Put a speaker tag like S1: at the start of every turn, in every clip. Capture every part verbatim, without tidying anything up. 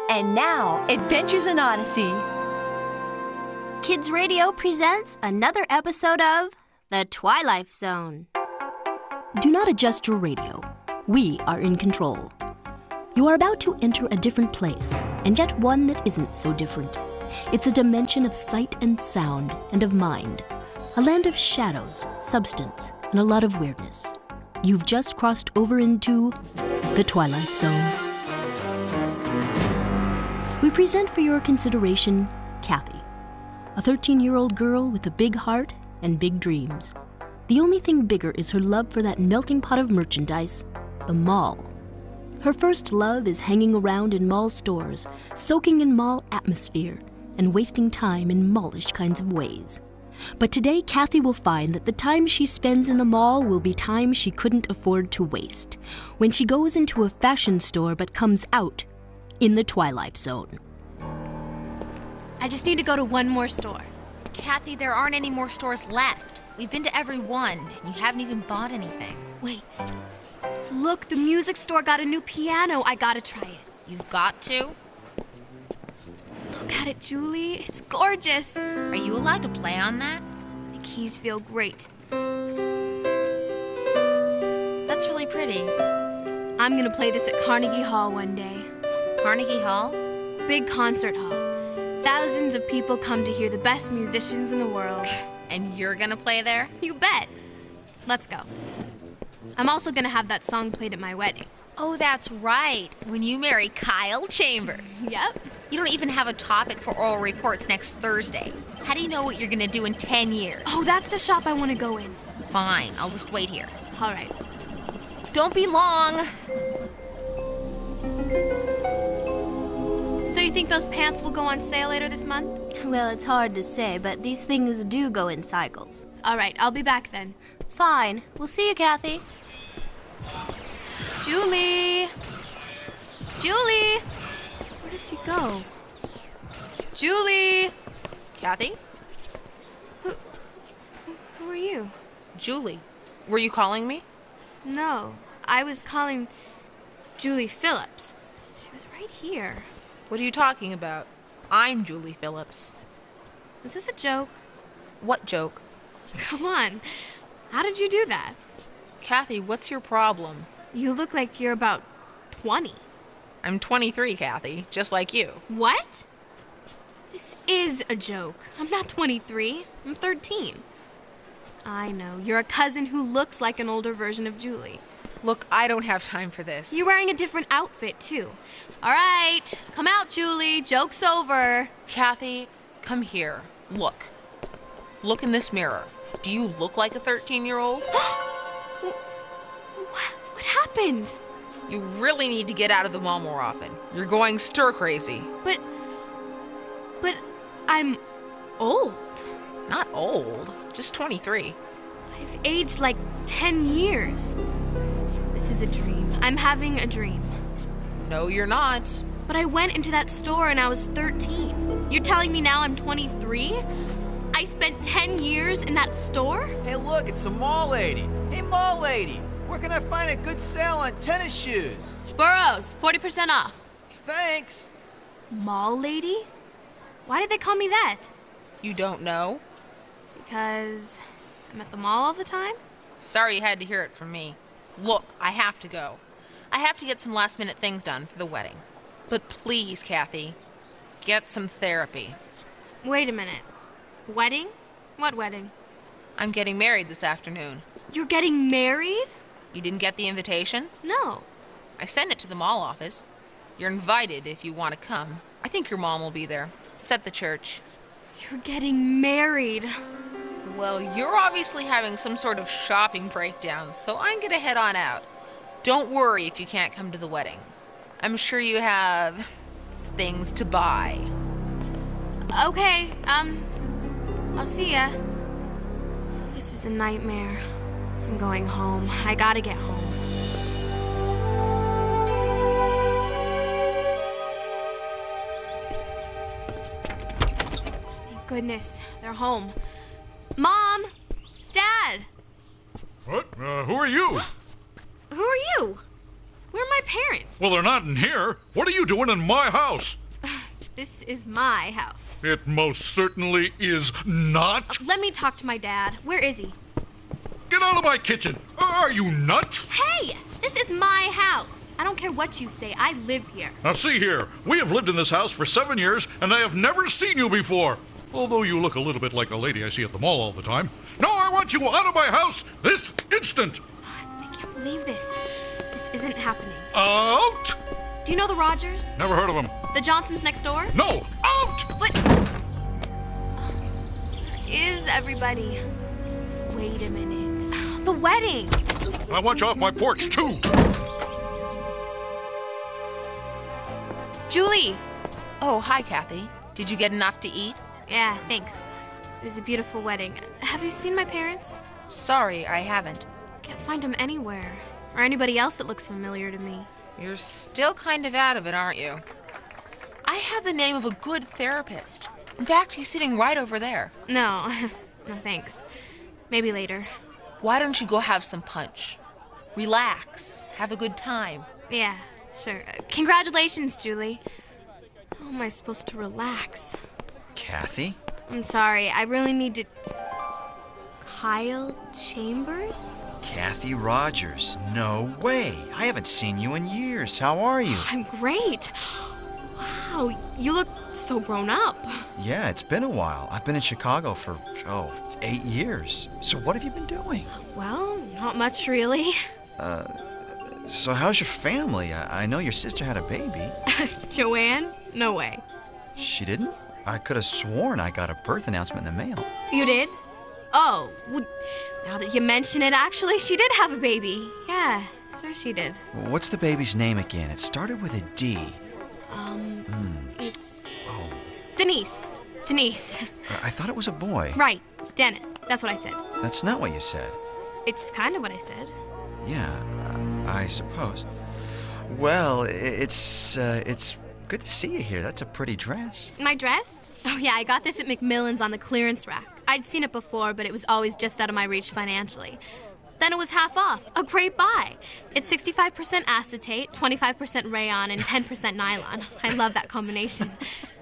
S1: And now, Adventures in Odyssey.
S2: Kids Radio presents another episode of The Twilight Zone.
S3: Do not adjust your radio. We are in control. You are about to enter a different place, and yet one that isn't so different. It's a dimension of sight and sound and of mind. A land of shadows, substance, and a lot of weirdness. You've just crossed over into The Twilight Zone. We present for your consideration Kathy, a thirteen-year-old girl with a big heart and big dreams. The only thing bigger is her love for that melting pot of merchandise, the mall. Her first love is hanging around in mall stores, soaking in mall atmosphere, and wasting time in mallish kinds of ways. But today, Kathy will find that the time she spends in the mall will be time she couldn't afford to waste, when she goes into a fashion store but comes out in the Twilight Zone.
S4: I just need to go to one more store.
S5: Kathy, there aren't any more stores left. We've been to every one, and you haven't even bought anything.
S4: Wait. Look, the music store got a new piano. I gotta try it.
S5: You've got to?
S4: Look at it, Julie. It's gorgeous.
S5: Are you allowed to play on that?
S4: The keys feel great.
S5: That's really pretty.
S4: I'm gonna play this at Carnegie Hall one day.
S5: Carnegie Hall?
S4: Big concert hall. Thousands of people come to hear the best musicians in the world.
S5: And you're gonna play there?
S4: You bet. Let's go. I'm also gonna have that song played at my wedding.
S5: Oh, that's right. When you marry Kyle Chambers.
S4: Yep.
S5: You don't even have a topic for oral reports next Thursday. How do you know what you're gonna do in ten years?
S4: Oh, that's the shop I want to go in.
S5: Fine, I'll just wait here.
S4: All right.
S5: Don't be long.
S4: So you think those pants will go on sale later this month?
S2: Well, it's hard to say, but these things do go in cycles.
S4: All right, I'll be back then.
S2: Fine. We'll see you, Kathy.
S4: Julie! Julie! Where did she go? Julie!
S5: Kathy?
S4: Who, who are you?
S5: Julie. Were you calling me?
S4: No, I was calling Julie Phillips. She was right here.
S5: What are you talking about? I'm Julie Phillips.
S4: Is this a joke?
S5: What joke?
S4: Come on. How did you do that?
S5: Kathy, what's your problem?
S4: You look like you're about twenty.
S5: I'm twenty-three, Kathy, just like you.
S4: What? This is a joke. I'm not twenty-three. I'm thirteen. I know. You're a cousin who looks like an older version of Julie.
S5: Look, I don't have time for this.
S4: You're wearing a different outfit, too. All right. Come out, Julie. Joke's over.
S5: Kathy, come here. Look. Look in this mirror. Do you look like a thirteen-year-old?
S4: what? What happened?
S5: You really need to get out of the mall more often. You're going stir-crazy.
S4: But... But I'm old.
S5: Not old. Just twenty-three.
S4: I've aged like ten years. This is a dream. I'm having a dream.
S5: No, you're not.
S4: But I went into that store and I was thirteen. You're telling me now I'm twenty-three? I spent ten years in that store?
S6: Hey, look, it's the mall lady. Hey, mall lady, where can I find a good sale on tennis shoes?
S4: Burroughs, forty percent off.
S6: Thanks.
S4: Mall lady? Why did they call me that?
S5: You don't know?
S4: Because I'm at the mall all the time?
S5: Sorry you had to hear it from me. Look, I have to go. I have to get some last-minute things done for the wedding. But please, Kathy, get some therapy.
S4: Wait a minute. Wedding? What wedding?
S5: I'm getting married this afternoon.
S4: You're getting married?
S5: You didn't get the invitation?
S4: No.
S5: I sent it to the mall office. You're invited if you want to come. I think your mom will be there. It's at the church.
S4: You're getting married.
S5: Well, you're obviously having some sort of shopping breakdown, so I'm going to head on out. Don't worry if you can't come to the wedding. I'm sure you have things to buy.
S4: Okay, um, I'll see ya. This is a nightmare. I'm going home. I gotta get home. Thank goodness, they're home. Mom! Dad!
S7: What? Uh, who are you?
S4: Who are you? Where are my parents?
S7: Well, they're not in here. What are you doing in my house?
S4: This is my house.
S7: It most certainly is not.
S4: Let me talk to my dad. Where is he?
S7: Get out of my kitchen. Are you nuts?
S4: Hey, this is my house. I don't care what you say. I live here.
S7: Now see here. We have lived in this house for seven years, and I have never seen you before. Although you look a little bit like a lady I see at the mall all the time. No, I want you out of my house this instant.
S4: I can't believe this. This isn't happening.
S7: Out!
S4: Do you know the Rogers?
S7: Never heard of them.
S4: The Johnsons next door?
S7: No, out!
S4: But is everybody? Wait a minute. The wedding.
S7: I want you off my porch, too.
S4: Julie.
S5: Oh, hi, Kathy. Did you get enough to eat?
S4: Yeah, thanks. It was a beautiful wedding. Have you seen my parents?
S5: Sorry, I haven't.
S4: Can't find them anywhere. Or anybody else that looks familiar to me.
S5: You're still kind of out of it, aren't you? I have the name of a good therapist. In fact, he's sitting right over there.
S4: No. No, thanks. Maybe later.
S5: Why don't you go have some punch? Relax. Have a good time.
S4: Yeah, sure. Uh, congratulations, Julie. How am I supposed to relax?
S6: Kathy?
S4: I'm sorry. I really need to... Kyle Chambers?
S6: Kathy Rogers. No way. I haven't seen you in years. How are you?
S4: I'm great. Wow, you look so grown up.
S6: Yeah, it's been a while. I've been in Chicago for, oh, eight years. So what have you been doing?
S4: Well, not much really.
S6: Uh, so how's your family? I, I know your sister had a baby.
S4: Joanne? No way.
S6: She didn't? I could have sworn I got a birth announcement in the mail.
S4: You did? Oh, well, now that you mention it, actually, she did have a baby. Yeah, sure she did.
S6: What's the baby's name again? It started with a D.
S4: Um,
S6: Hmm.
S4: it's...
S6: Oh,
S4: Denise. Denise.
S6: I thought it was a boy.
S4: Right, Dennis. That's what I said.
S6: That's not what you said.
S4: It's kind of what I said.
S6: Yeah, uh, I suppose. Well, i- it's, uh, it's good to see you here. That's a pretty dress.
S4: My dress? Oh, yeah, I got this at McMillan's on the clearance rack. I'd seen it before, but it was always just out of my reach financially. Then it was half off. A great buy. It's sixty-five percent acetate, twenty-five percent rayon, and ten percent nylon. I love that combination.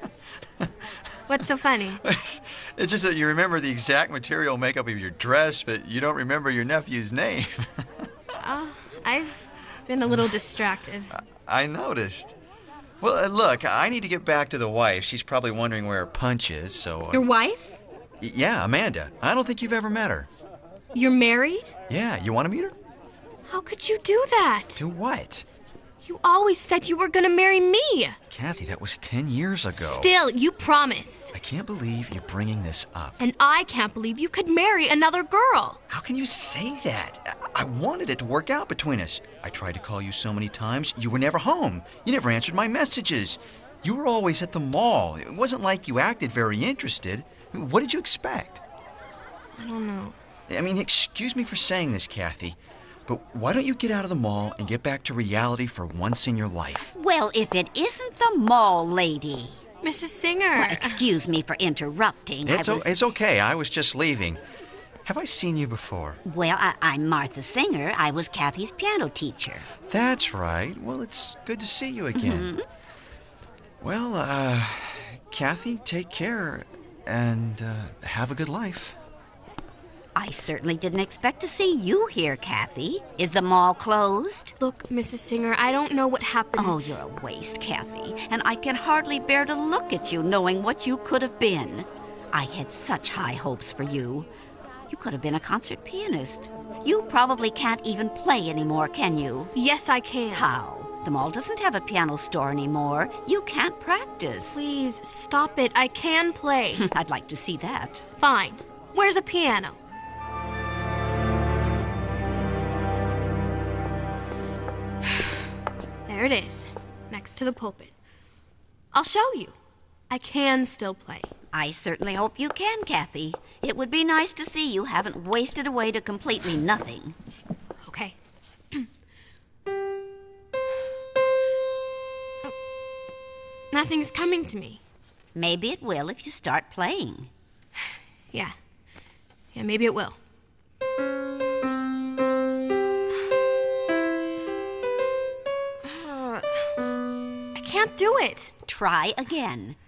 S4: What's so funny?
S6: It's just that you remember the exact material makeup of your dress, but you don't remember your nephew's name.
S4: Oh, I've been a little distracted.
S6: I noticed. Well, uh, look, I need to get back to the wife. She's probably wondering where her punch is, so... Uh,
S4: Your wife?
S6: y- yeah, Amanda. I don't think you've ever met her.
S4: You're married?
S6: Yeah, you want to meet her?
S4: How could you do that?
S6: Do what?
S4: You always said you were gonna marry me.
S6: Kathy, that was ten years ago.
S4: Still, you promised.
S6: I can't believe you're bringing this up.
S4: And I can't believe you could marry another girl.
S6: How can you say that? I-, I wanted it to work out between us. I tried to call you so many times. You were never home. You never answered my messages. You were always at the mall. It wasn't like you acted very interested. What did you expect?
S4: I don't know.
S6: I mean, excuse me for saying this, Kathy, but why don't you get out of the mall and get back to reality for once in your life?
S8: Well, if it isn't the mall lady.
S4: Missus Singer.
S8: Excuse me for interrupting.
S6: It's,
S8: I
S6: o-
S8: was...
S6: it's okay. I was just leaving. Have I seen you before?
S8: Well, I- I'm Martha Singer. I was Kathy's piano teacher.
S6: That's right. Well, it's good to see you again.
S8: Mm-hmm.
S6: Well, uh, Kathy, take care and uh, have a good life.
S8: I certainly didn't expect to see you here, Kathy. Is the mall closed?
S4: Look, Missus Singer, I don't know what happened.
S8: Oh, you're a waste, Kathy. And I can hardly bear to look at you knowing what you could have been. I had such high hopes for you. You could have been a concert pianist. You probably can't even play anymore, can you?
S4: Yes, I can.
S8: How? The mall doesn't have a piano store anymore. You can't practice.
S4: Please, stop it. I can play.
S8: I'd like to see that.
S4: Fine. Where's a piano? There it is, next to the pulpit. I'll show you. I can still play.
S8: I certainly hope you can, Kathy. It would be nice to see you haven't wasted away to completely nothing.
S4: Okay. Oh, nothing's coming to me.
S8: Maybe it will if you start playing.
S4: Yeah. Yeah, maybe it will. can't do it.
S8: Try again.